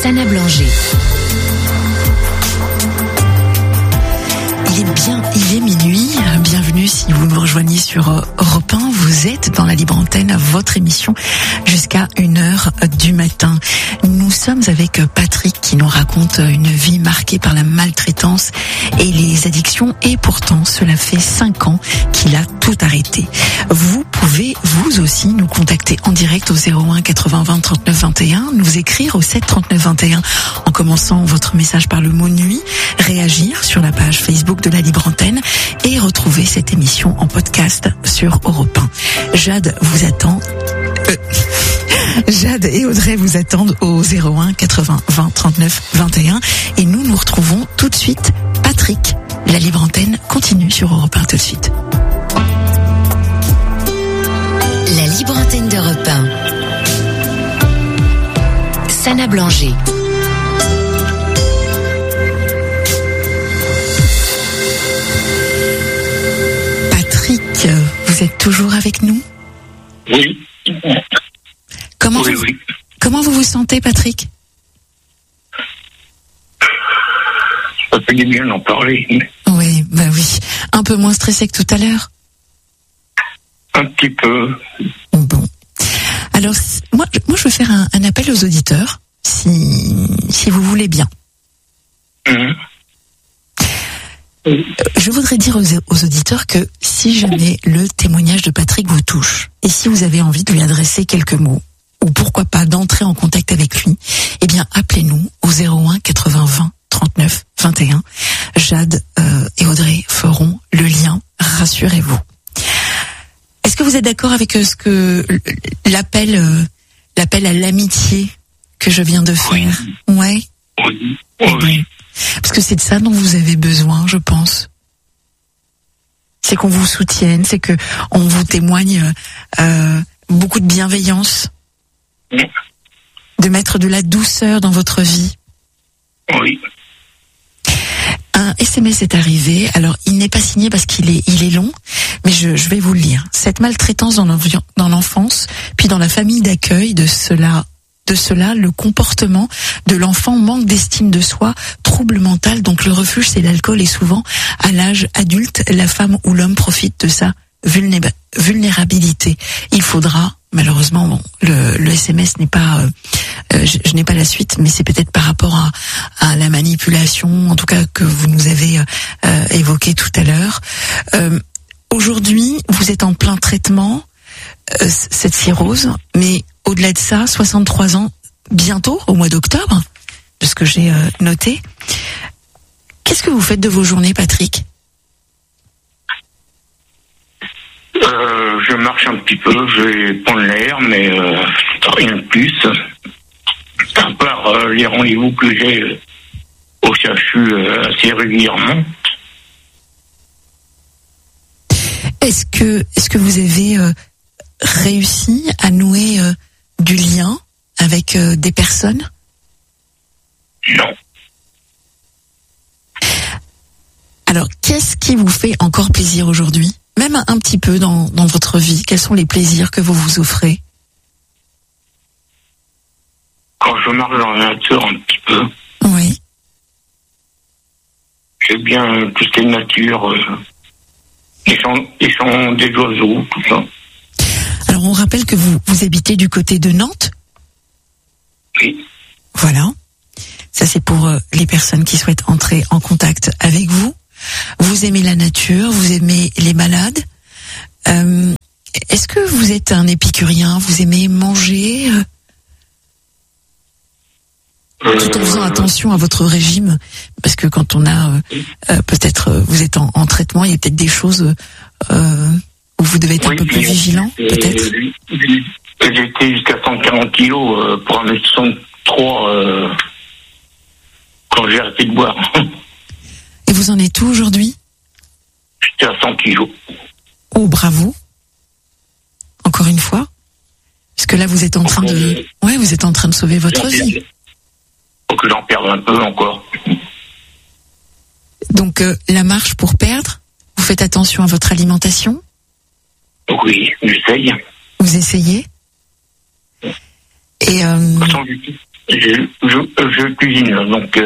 Sana Blanger. Il est minuit. Bienvenue si vous nous rejoignez sur Europe 1. Vous êtes dans la libre antenne, votre émission jusqu'à 1h du matin. Nous sommes avec Patrick qui nous raconte une vie marquée par la maltraitance et les addictions. Et pourtant, cela fait 5 ans qu'il a tout arrêté. Vous pouvez vous aussi nous contacter en direct au 01 80 20 39 21, nous écrire au 7 39 21 en commençant votre message par le mot nuit, réagir sur la page Facebook de la Libre Antenne et retrouver cette émission en podcast sur Europe 1. Jade vous attend. Jade et Audrey vous attendent au 01 80 20 39 21 et nous retrouvons tout de suite Patrick. La Libre Antenne continue sur Europe 1 tout de suite. La Libre Antenne d'Europe 1. Sana Blanger. Patrick, vous êtes toujours avec nous ? Oui. Comment vous vous sentez, Patrick ? Ça fait du bien d'en parler. Oui, oui. Un peu moins stressé que tout à l'heure ? Un petit peu. Bon. Alors, moi je veux faire un appel aux auditeurs, si vous voulez bien. Je voudrais dire aux auditeurs que si jamais le témoignage de Patrick vous touche, et si vous avez envie de lui adresser quelques mots, ou pourquoi pas d'entrer en contact avec lui, eh bien appelez-nous au 01 80 20 39 21. Jade et Audrey feront le lien, rassurez-vous. Est-ce que vous êtes d'accord avec ce que l'appel à l'amitié que je viens de faire ? Ouais. Oui. Parce que c'est de ça dont vous avez besoin, je pense. C'est qu'on vous soutienne, c'est que on vous témoigne beaucoup de bienveillance, de mettre de la douceur dans votre vie. Oui. Un SMS est arrivé. Alors, il n'est pas signé parce qu'il est long, mais je vais vous le lire. Cette maltraitance dans l'enfance, puis dans la famille d'accueil, de cela, le comportement de l'enfant, manque d'estime de soi, trouble mental. Donc, le refuge, c'est l'alcool et souvent, à l'âge adulte, la femme ou l'homme profite de sa vulnérabilité. Il faudra, malheureusement, le SMS n'est pas, je n'ai pas la suite, mais c'est peut-être par rapport à la manipulation, en tout cas que vous nous avez évoqué tout à l'heure. Aujourd'hui, vous êtes en plein traitement, cette cirrhose, mais au-delà de ça, 63 ans, bientôt, au mois d'octobre, de ce que j'ai noté. Qu'est-ce que vous faites de vos journées, Patrick ? Je marche un petit peu, je vais prendre l'air, mais rien de plus. À part les rendez-vous que j'ai au CHU assez régulièrement. Est-ce que vous avez réussi à nouer du lien avec des personnes ? Non. Alors, qu'est-ce qui vous fait encore plaisir aujourd'hui ? Même un petit peu dans votre vie, quels sont les plaisirs que vous vous offrez ? Quand je marche dans la nature un petit peu. Oui. J'aime bien tout ce qui est nature, les sons des oiseaux, tout ça. Alors on rappelle que vous habitez du côté de Nantes ? Oui. Voilà. Ça c'est pour les personnes qui souhaitent entrer en contact avec vous. Vous aimez la nature, vous aimez les balades. Est-ce que vous êtes un épicurien ? Vous aimez manger tout en faisant attention à votre régime, parce que quand on a peut-être vous êtes en traitement, il y a peut-être des choses où vous devez être un peu plus vigilant, peut-être. J'ai été jusqu'à 140 kilos pour 1m63 quand j'ai arrêté de boire. Et vous en êtes où aujourd'hui ? J'étais à 100 kilos. Oh, bravo. Encore une fois. Parce que là, vous êtes en train de... Ouais, vous êtes en train de sauver votre vie. Faut que j'en perde un peu encore. Donc, la marche pour perdre, vous faites attention à votre alimentation ? Oui, j'essaye. Vous essayez ? Et je cuisine, donc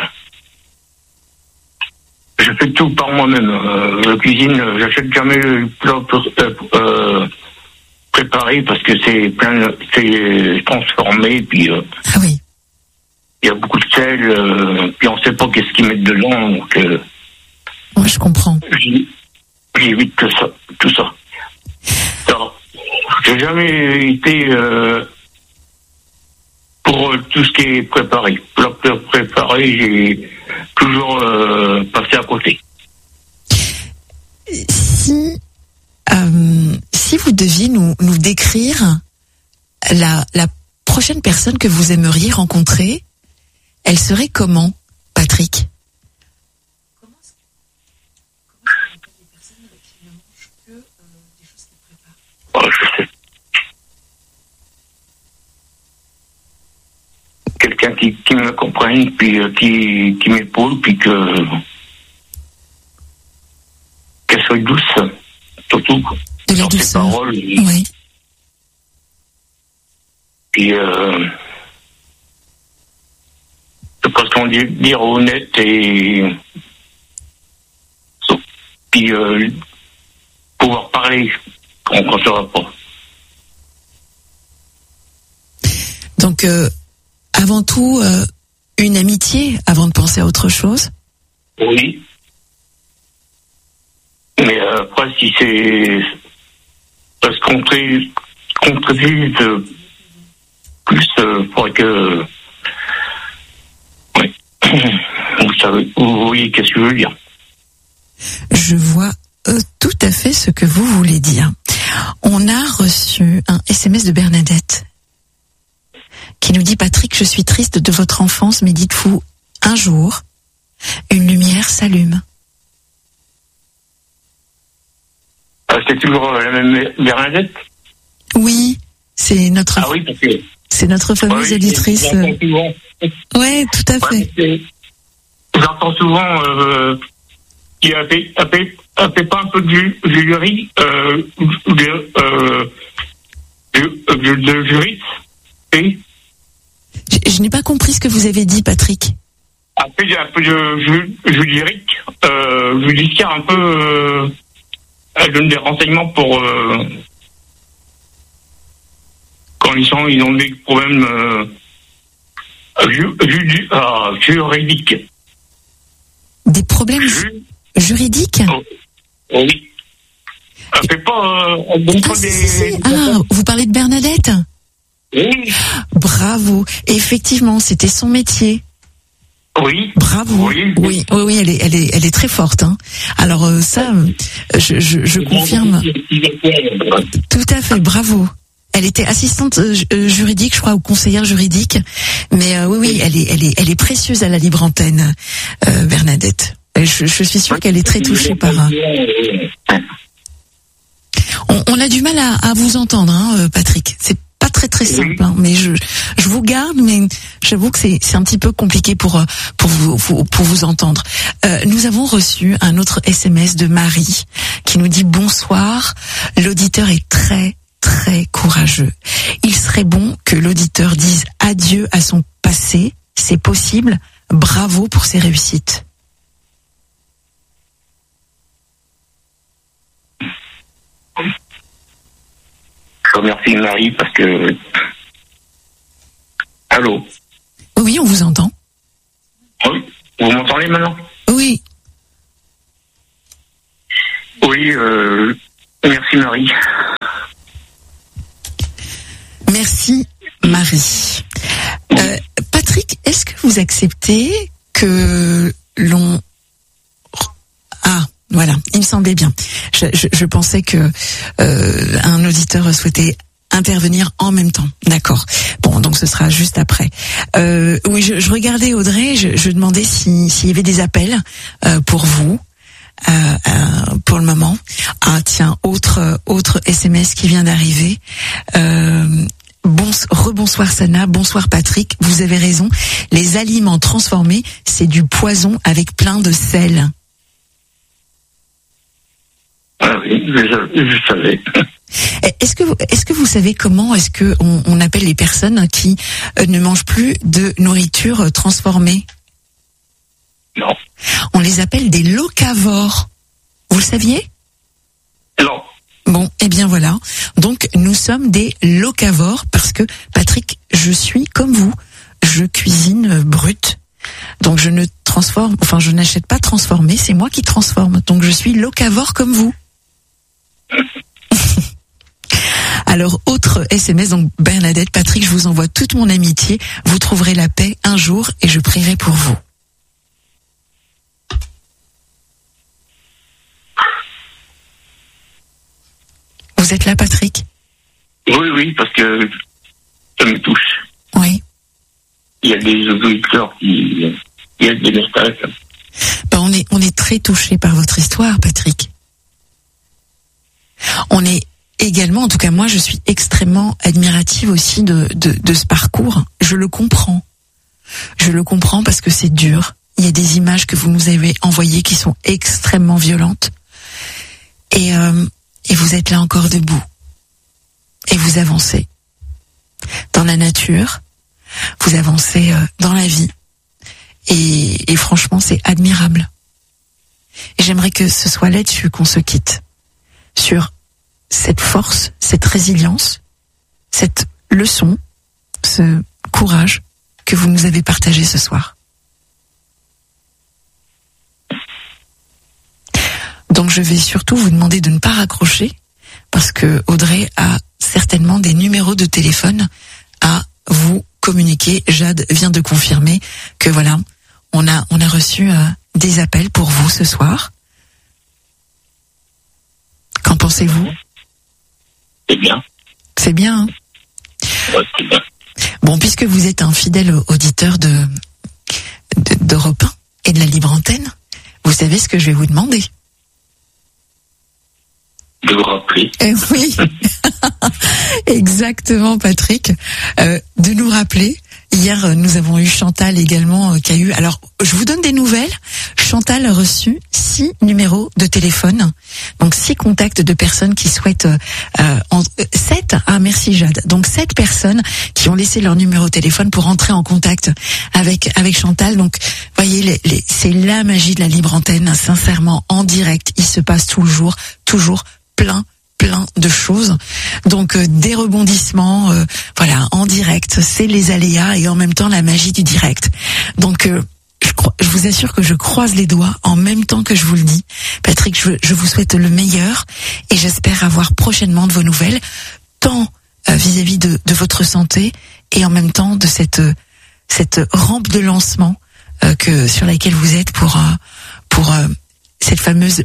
je fais tout par moi-même. Je cuisine, j'achète jamais le plat préparé parce que c'est transformé, puis Ah oui. il y a beaucoup de sel, puis on sait pas qu'est-ce qu'ils mettent dedans, donc Moi, je comprends. j'évite tout ça. Alors, j'ai jamais été pour tout ce qui est préparé. Plat préparé, j'ai toujours passé à côté. Si vous deviez nous décrire la prochaine personne que vous aimeriez rencontrer, elle serait comment, Patrick? Oh, je sais. Quelqu'un qui me comprenne, puis qui m'épaule, puis qu'elle soit douce, surtout. De la Sur ses douceur. paroles. Oui. Puis de façon de dire honnête et puis pouvoir parler quand on ne saura pas. Donc, avant tout, une amitié avant de penser à autre chose. Oui. Mais après, si c'est parce qu'on concrétise plus, faudrait que... Oui. Vous voyez qu'est-ce que je veux dire. Je vois tout à fait ce que vous voulez dire. On a reçu un SMS de Bernadette qui nous dit: Patrick, je suis triste de votre enfance, mais dites-vous, un jour, une lumière s'allume. C'est toujours la même Bernadette? Oui, c'est notre, Ah oui, parce que... c'est notre fameuse auditrice. Ouais, tout à fait. J'entends souvent qu'il y a pas un peu de jury, de juriste, et Je n'ai pas compris ce que vous avez dit, Patrick. un peu de judiciaire, un peu, elle donne des renseignements pour quand ils ont des problèmes juridiques. Des problèmes juridiques? Oui. Elle fait pas, elle donne pas des... Ah, vous parlez de Bernadette? Oui. Bravo. Effectivement, c'était son métier. Oui. Bravo. Oui. Oui, elle est très forte, hein. Alors ça, je confirme. Tout à fait. Bravo. Elle était assistante juridique, je crois, ou conseillère juridique. Mais oui, elle est précieuse à la libre antenne, Bernadette. Je suis sûre qu'elle est très touchée par. On a du mal à vous entendre, hein, Patrick. C'est pas très simple, hein, mais je vous garde, mais j'avoue que c'est un petit peu compliqué pour vous entendre. Nous avons reçu un autre SMS de Marie qui nous dit: bonsoir, l'auditeur est très courageux. Il serait bon que l'auditeur dise adieu à son passé, c'est possible. Bravo pour ses réussites. Je remercie Marie parce que... Allô? Oui, on vous entend. Oui. Vous m'entendez maintenant? Oui. Oui, merci Marie. Merci Marie. Patrick, est-ce que vous acceptez que l'on... Ah, voilà, il me semblait bien. Je pensais que un auditeur souhaitait intervenir en même temps. D'accord. Bon, donc ce sera juste après. Oui, je regardais Audrey, je demandais s'il y avait des appels pour vous. Pour le moment. Ah tiens, autre SMS qui vient d'arriver. Rebonsoir Sana, bonsoir Patrick, vous avez raison, les aliments transformés, c'est du poison avec plein de sel. Ah oui, je savais. Est-ce que vous savez comment est-ce que on appelle les personnes qui ne mangent plus de nourriture transformée? Non. On les appelle des locavores. Vous le saviez? Non. Bon, eh bien voilà. Donc nous sommes des locavores parce que Patrick, je suis comme vous. Je cuisine brut. Donc je n'achète pas transformé, c'est moi qui transforme. Donc je suis locavore comme vous. Alors, autre SMS, donc Bernadette, Patrick, je vous envoie toute mon amitié. Vous trouverez la paix un jour et je prierai pour vous. Vous êtes là, Patrick? Oui, parce que ça me touche. Oui. Il y a des auditeurs qui aident des messages. On est très touchés par votre histoire, Patrick. On est également, en tout cas moi, je suis extrêmement admirative aussi de ce parcours. Je le comprends. Je le comprends parce que c'est dur. Il y a des images que vous nous avez envoyées qui sont extrêmement violentes. Et vous êtes là encore debout. Et vous avancez. Dans la nature, vous avancez dans la vie. Et franchement, c'est admirable. Et j'aimerais que ce soit là-dessus qu'on se quitte. Sur cette force, cette résilience, cette leçon, ce courage que vous nous avez partagé ce soir. Donc je vais surtout vous demander de ne pas raccrocher parce que Audrey a certainement des numéros de téléphone à vous communiquer. Jade vient de confirmer que voilà, on a reçu des appels pour vous ce soir. Qu'en pensez-vous? C'est bien. C'est bien, hein? Ouais, c'est bien. Bon, puisque vous êtes un fidèle auditeur d'Europe 1 et de la Libre Antenne, vous savez ce que je vais vous demander? De vous rappeler. Oui, exactement, Patrick. De nous rappeler. Hier, nous avons eu Chantal également qui a eu... Alors, je vous donne des nouvelles. Chantal a reçu 6 numéros de téléphone. Donc, 6 contacts de personnes qui souhaitent... 7. Ah, merci Jade. Donc, 7 personnes qui ont laissé leur numéro de téléphone pour entrer en contact avec Chantal. Donc, voyez, c'est la magie de la Libre Antenne. Sincèrement, en direct, il se passe toujours plein de choses. Donc des rebondissements, voilà, en direct, c'est les aléas et en même temps la magie du direct. Donc je vous assure que je croise les doigts en même temps que je vous le dis. Patrick, je vous souhaite le meilleur et j'espère avoir prochainement de vos nouvelles, tant vis-à-vis de votre santé et en même temps de cette rampe de lancement sur laquelle vous êtes pour cette fameuse